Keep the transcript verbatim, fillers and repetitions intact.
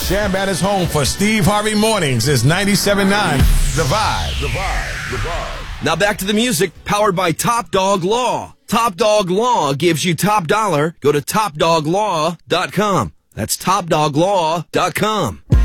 Sham at his home for Steve Harvey Mornings is ninety-seven point nine The Vibe. The Vibe. The Vibe. Now back to the music, powered by Top Dog Law. Top Dog Law gives you top dollar. Go to top dog law dot com. That's top dog law dot com.